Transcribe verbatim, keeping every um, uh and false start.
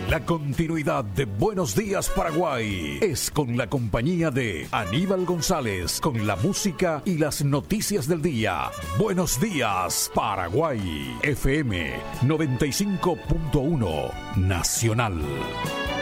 La continuidad de Buenos Días Paraguay es con la compañía de Aníbal González, con la música y las noticias del día. Buenos Días Paraguay, F M noventa y cinco punto uno Nacional.